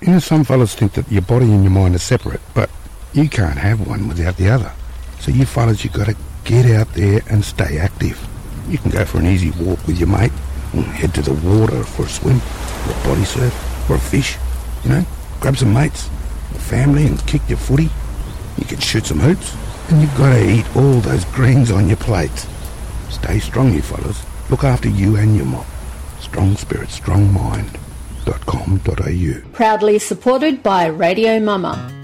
You know, some fellas think that your body and your mind are separate, but you can't have one without the other. So you fellas, you got to get out there and stay active. You can go for an easy walk with your mate, or head to the water for a swim, or a body surf, or a fish. You know, grab some mates, or family, and kick your footy. You can shoot some hoops, and you've got to eat all those greens on your plate. Stay strong, you fellas. Look after you and your mob. Strong spirit, strong mind. .com.au. Proudly supported by Radio Mama.